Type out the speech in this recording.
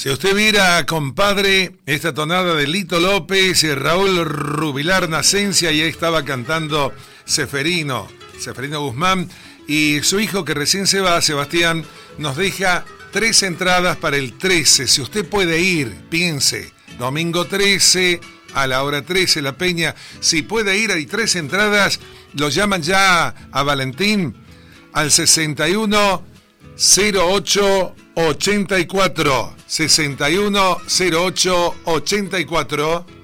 Si usted viera, compadre, esta tonada de Lito López y Raúl Rubilar Nacencia, y ahí estaba cantando Seferino Guzmán, y su hijo que recién se va, Sebastián, nos deja 3 entradas para el 13. Si usted puede ir, piense, domingo 13, a la hora 13, La Peña. Si puede ir, hay 3 entradas, lo llaman ya a Valentín al 61 08 84 61 08 84